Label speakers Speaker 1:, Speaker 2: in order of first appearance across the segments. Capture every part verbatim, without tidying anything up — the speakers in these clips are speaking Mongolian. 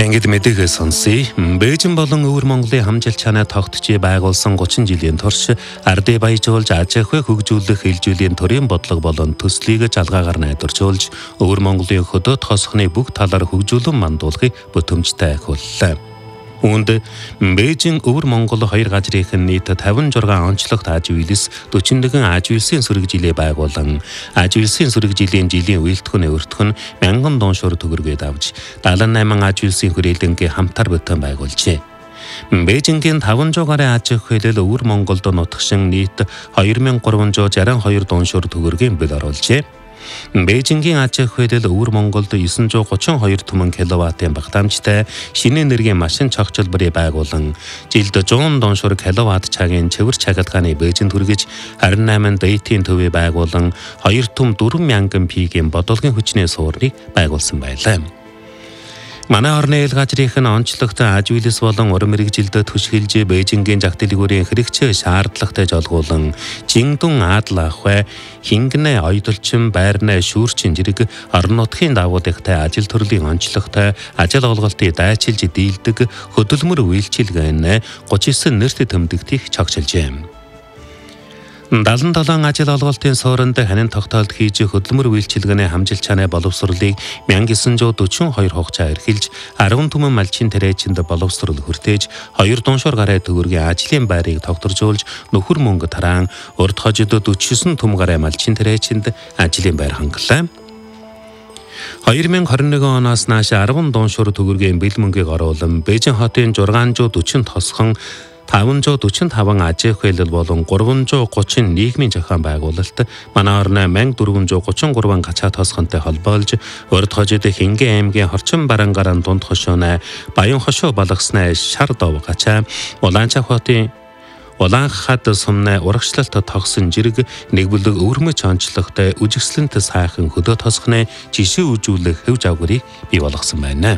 Speaker 1: Ангид мэдээгээ сонсъё. Бээжин болон өвөр Монголын хамжилт чанаа тогтчий байгуулсан гучин жилийн турш ардыг баяжуулж аж ахуй хөгжүүлэх хэлжүүлийн төрийн бодлого болон төслийг жалгаагаар найдваржуулж өвөр Монголын хөдөө тосхны бүх талаар хөгжүүлэн мандуулахыг бүтэмжтэй ахиуллаа. Үүнд Бээжин өвөр Монгол хоёр газрын нийт тавин жургаан онцлогт аж үйлс дөрвөн аж үйлсийн сөрөг жилээ байгуулан аж үйлсийн сөрөг жилийн жилийн үйлдэх нь өртөх нь мянган дуушуур төгрөгээд авч дагалан найман аж үйлсийн хүрээлэнгийн хамтар бүтэн байгуулжээ. Бээжингийн таван зуун гаруй аж ахуйлал өвөр Монголд нутагшин нийт хоёр мянган гурван зуун шарин хоёр дуушуур төгрөгийн бэл оруулжээ. Бээжингийн аж ахуйлал өвөр Монголд девять сая тридцать two түмэн киловаттын багтаамжтай шинэ энергийн машин чогцолборыг байгуулан жилд one hundred дуушуур киловатт цагийн цэвэр чагалгааны Бээжинд хүргэж двадцать eight дэйтийн төвийг байгуулан two түм four мянган пигийн бодолгын хүчний суурныг байгуулсан байлаа. Манай орны эл газрын онцлогт аж үйлс болон уран мэрэгжилд түшгэлж Бээжингийн жаг дэлгүүрийн хэрэгцээ шаардлагатай жолгуулан жингдэн аадал ахуй хингэнэ ойдолчин байрнаа шүүрчин зэрэг орон нутгийн давуу дахтай ажил төрлийн онцлогтой ажил олголтыг дайчилж дийлдэг хөдөлмөр үйлчилгээнэ thirty nine нэрт тэмдэгтийг чогцолжээ. seventy seven ажил олголтын суурьнд ханин тогтоолт хийж хөдөлмөр үйлчилгээний хамжилт чанаа боловсруулыг one thousand nine hundred forty-two хугацаа эрхэлж ten түмэн малчин тариачинд боловсрол хүртээж two дуушуур гаруй төгрөгийн ажлын байрыг тогтворжуулж нөхөр мөнгө тараан урд хожид forty-nine түм гаруй малчин тариачинд ажлын байр хангалаа. twenty twenty-one оноос нааш ten дуушуур төгрөгийн бэл мөнгийг оруулан Бээжин хотын six forty тосхон five forty-five аж ахуйлал болон three thirty нийгмийн зохион байгуулалт манай орны one thousand four hundred thirty-three гачаа тосгонтой холбоолж урд хожид Хингэн аймгийн Хорчин Барангаран дунд хошоонай Баян хошоо балгаснаа шар дов гачаа Улаанчаа хотын Улаанхад сумнай урагшлалт тогсон жирэг нэг бүлэг өвөрмөч онцлогтой үжигслэнт сайхан хөдөө тосхны жишээ үзүүлэх хэв загварыг бий болгосон байна.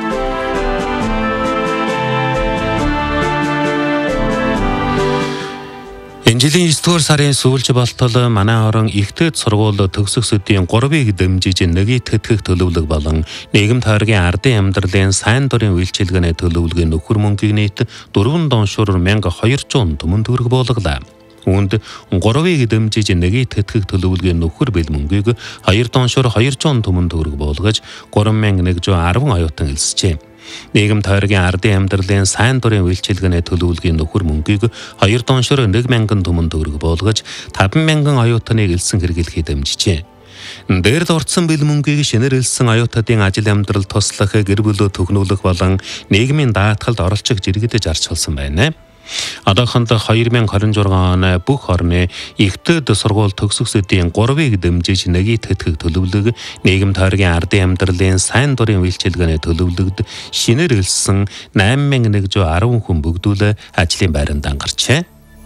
Speaker 1: Энэ жилийн ninth сарын сүүлч болтол манай орон ихтэйд сургууль төгсөх сэдвийн three-ыг дэмжиж нэгийг тэтгэх төлөвлөг болон нийгэм тойргийн ардын амьдралын сайн дурын үйлчилгээний төлөвлөгийн нөхөр мөнгийг нийт four дуушуур one thousand two hundred түмэн төгрөг буулгалаа. Үүнд three-ыг дэмжиж нэгийг тэтгэх төлөвлөгийн нөхөр бэл мөнгийг two дуушуур two hundred түмэн төгрөг буулгаж three thousand one hundred ten оюутан элсжээ. Нийгэм тойргийн ардын амьдралын сайн дурын үйлчилгээний төлөвлөгийн нөхөр мөнгийг two дуушуур one thousand түмэн төгрөг буулгаж five thousand оюутныг элсэн хэрэглэхийг дэмжижээ. Дээр дурдсан бэл мөнгийг шинээр элсэн оюутнуудын ажил амьдрал туслах, гэр бүлөө төгнүүлэх болон нийгмийн даатгалд оролцох жиргэдэж арчилсан байна. Одоохондоо twenty twenty-six оны бүх орны ихтэйд сургууль төгсөх сэдвийн three-ыг дэмжиж нэгийг тэтгэх төлөвлөг нийгэм тойргийн ардын амьдралын сайн дурын үйлчилгээний төлөвлөгд шинээр элсэн eight thousand one hundred ten хүн бүгдүүлээ ажлын байранд ангарчээ.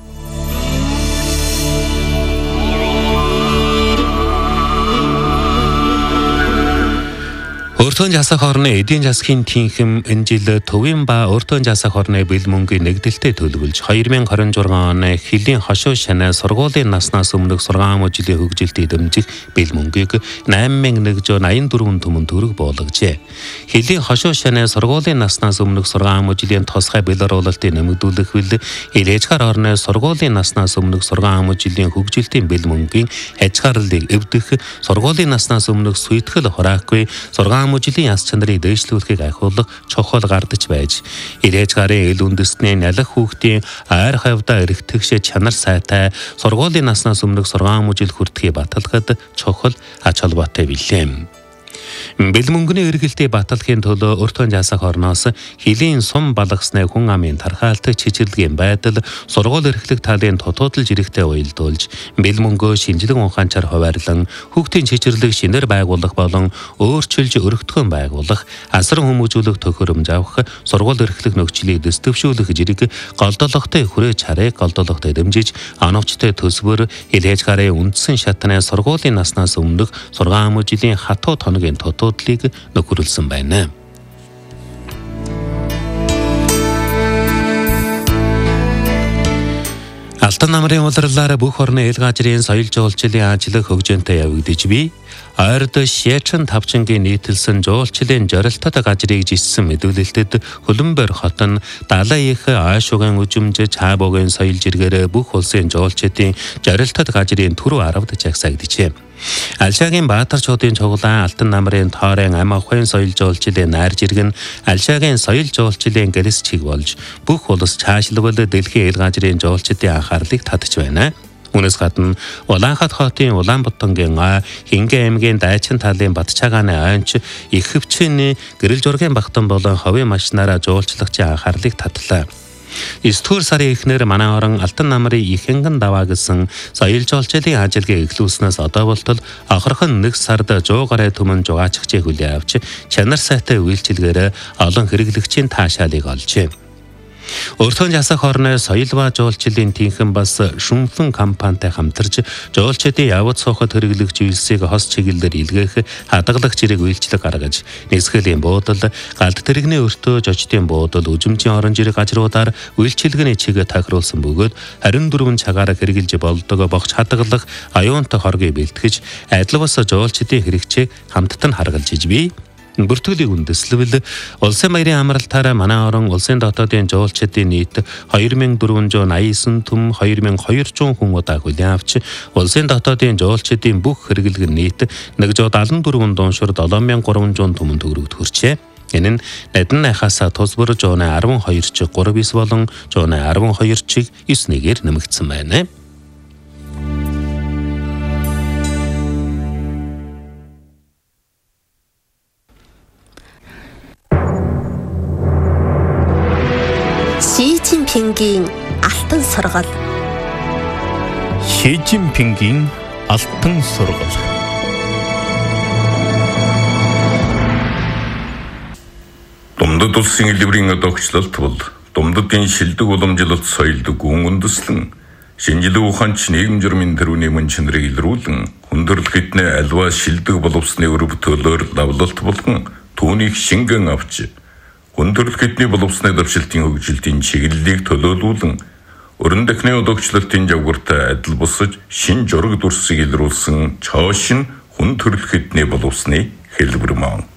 Speaker 1: Өөртөө жасах орны эдийн засгийн тэнхэм энэ жил төвийн ба өөртөө жасах орны бэл мөнгийг нэгдэлтэд төлөвлөж twenty twenty-six оны хилийн хошуу шанаа сургуулийн наснаас өмнөх сургаан жилийн хөгжилтийг дэмжих бэл мөнгийг eight thousand one hundred eighty-four түмэн төгрөг буулгажээ. Хилийн хошуу шанаа сургуулийн наснаас өмнөх сургаан жилийн тусгай бэл оруулалтыг нэмэгдүүлэх үйл ээлжгаар орны сургуулийн наснаас өмнөх сургаан жилийн хөгжилтийн бэл мөнгийн хязгаарлалыг эвдэх сургуулийн наснаас өмнөх сүйтгэл хураахгүй сургаан жилийн яс чанарыг дээшлүүлэхийг ахиулах чухал гардаж байж ирээж гарын эл үндэстний нялх хүүхдийн ойр хавьдаа эргэтгэж чанар сайтай сургуулийн наснаас өмнөх сургаан жил хүртэхийг баталгахад чухал ач холбоотой билээ. Бэл мөнгөний эргэлтийг баталахын төлөө өөртөө жасах орноос хилийн сум балгасны хүн амын тархаалтыг чичирлэгийн байдал сургууль эрхлэх талын тутуудал жирэгтэй уялдуулж бэл мөнгөө шинжилгээ ухаанчаар хуваарлан хүүхдийн чичирлэг шинээр байгуулах болон өөрчилж өргөтгөн байгуулах асар хүмүүжүүлэх төхөөрөмж авах сургууль эрхлэх нөхцөлийг дэвшүүлэх жирэг голдолготой хүрээ чарыг голдолготой дэмжиж оновчтой төсвөр илээж гарын үндсэн шатны сургуулийн наснаас өмнөх сургаан жилийн хатуу тоногийн тутуудлыг нөхөрлсөн байна. Алтан намрын улирлаар бүх орны эл газрын соёл жуулчлалын ажил хөгжөөнтэй явагдаж бий. Ойрд Шээчин тавчингийн нийтэлсэн жуулчлалын зорилттой газрыг жиссэн мэдүүлэлтэд Хөлбөмбөр хот нь далайн их ойшуугийн үжимж Чаабогийн соёл жиргээр бүх улсын жуулчдын зорилттой газрын түрүү аравд жагсаагдчихэ. Алшаагийн Баатарчуудын цуглаан Алтан намрын тоорын ам ахуйн соёл жуулчлалын найр жиргэн Алшаагийн соёл жуулчлалын гэрс чиг болж бүх улс цаашлбал дэлхийн ил газрын жуулчдын анхаарлыг татж байна. Үүнээс гадна Улаанхат хотын Улаанбаатангийн Хингэ аймгийн Дайчин талын Батчаагааны ойнч их хөвчний гэрэл зургийн багтан болон ховын машинаараа жуулчлагчийн анхаарлыг татлаа. Эсвэр сарын эхнэр манай орон Алтан намрын Ихэнгэн даваа гэсэн соёл жуулчлалын ажилгээ эхлүүлснээс одоо болтол ахархан нэг сард сто гаруй түмэн жугаачгчийг хүлээн авч чанар сайтай үйлчилгээр олон хэрэглэгчийн таашаалыг олжээ. Өөртөө засах орны соёл ба жуулчлалын тэнхэн бас шүнфэн компанитай хамтарч жуулчдын явц сухад хэрэглэгч үйлсийг хос чиглэлээр илгээх хадгалагч зэрэг үйлчлэг гаргаж нисгэлийн буудал галт тэрэгний өртөө жочдын буудал үжимжийн орон зэрэг газруудаар үйлчлэгний чигээ тохируулсан бөгөөд харин дөрвөн цагаараа хэрэгжилж болдог богч хадгалах аюунтай хоргийг бэлтгэж адил бас жуулчдын хэрэгцээг хамттан харгалж иж бий. Бүртгүүлийг үндэслэвэл улсын баярын амралтаараа манай орон улсын дотоодын жуулчдын нийт two thousand four hundred ninety-nine түм two thousand two hundred хүн удаа хүлээн авч улсын дотоодын жуулчдын бүх хэрэглэг нийт one hundred seventy-four дууншир seven thousand three hundred түмэн төгрөгт хүрчээ. Энэ нь Надин найхаасаа тус бүр one hundred twelve чиг three nine болон one hundred twelve чиг nine нэгээр нэмэгдсэн байна.
Speaker 2: Ши Цзиньпингийн алтан сургал.
Speaker 3: Ши Цзиньпингийн алтан сургал.
Speaker 4: Думдад улсын элбэрийн одоогчлалт бол думдадын шилдэг уламжлалт соёлд гүн үндэслэн шинжилгээ ухаанч нийгэм журмын төрөний мөн чанарыг илрүүлэн хүндрэл хэднээ альва шилдэг боловсны өр бүтээлээр давлалт болгон түүнийг шингэн авч хүндрэл хэдний боловсны давшилтын хөгжилтийн чиглэлийг төлөөлүүлэн өрн дахны одоогчлалтын жавгартай адил бусаж шин жураг дүрсийг илрүүлсэн чоошин хүндрэл хэдний боловсны хэлбэр маань.